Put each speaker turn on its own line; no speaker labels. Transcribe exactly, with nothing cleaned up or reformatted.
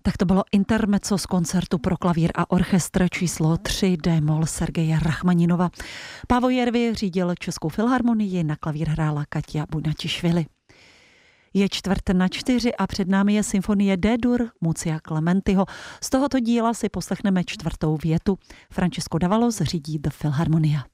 Tak to bylo intermezzo z koncertu pro klavír a orchestr číslo tři D-moll Sergeje Rachmaninova. Pávo Jervy řídil Českou filharmonii, na klavír hrála Katia Bunačišvili. Je čtvrt na čtyři a před námi je symfonie D-dur Mucia Clementiho. Z tohoto díla si poslechneme čtvrtou větu. Francesco Davalos řídí The Philharmonia.